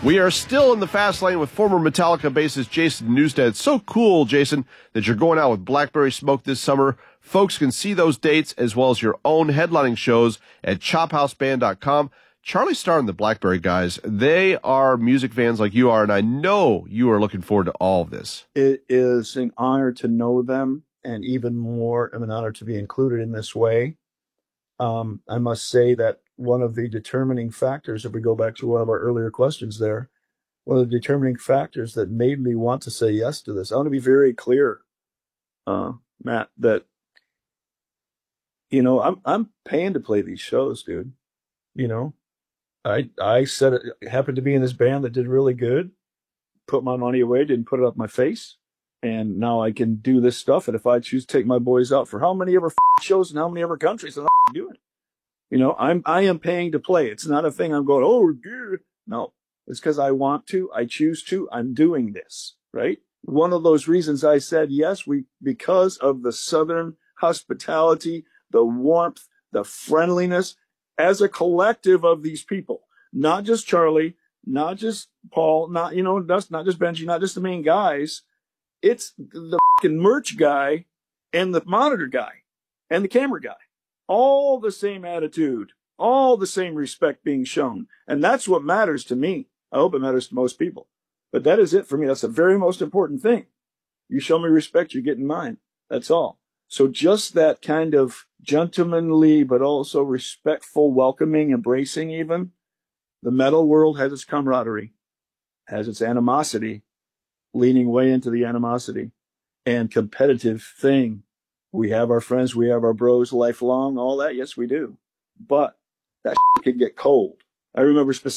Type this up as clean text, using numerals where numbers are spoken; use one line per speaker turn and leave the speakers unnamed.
We are still in the fast lane with former Metallica bassist Jason Newsted. So cool, Jason, that you're going out with Blackberry Smoke this summer. Folks can see those dates as well as your own headlining shows at chophouseband.com. Charlie Starr and the Blackberry guys, they are music fans like you are, and I know you are looking forward to all of this.
It is an honor to know them, and even more of an honor to be included in this way. I must say that one of the determining factors, if we go back to one of our earlier questions there, one of the determining factors that made me want to say yes to this, I want to be very clear, Matt, that, I'm paying to play these shows, dude. I said it happened to be in this band that did really good, put my money away, didn't put it up my face. And now I can do this stuff. And if I choose to take my boys out for how many ever shows and how many ever countries, I'm doing it. I am paying to play. It's not a thing I'm going, oh, yeah. No, it's because I want to. I choose to. I'm doing this, right? One of those reasons I said yes, because of the Southern hospitality, the warmth, the friendliness as a collective of these people, not just Charlie, not just Paul, not just Benji, not just the main guys. It's the fucking merch guy and the monitor guy and the camera guy. All the same attitude, all the same respect being shown. And that's what matters to me. I hope it matters to most people. But that is it for me. That's the very most important thing. You show me respect, you're getting mine. That's all. So just that kind of gentlemanly, but also respectful, welcoming, embracing even. The metal world has its camaraderie, has its animosity, leaning way into the animosity and competitive thing. We have our friends, we have our bros lifelong, all that. Yes, we do. But that can get cold. I remember specifically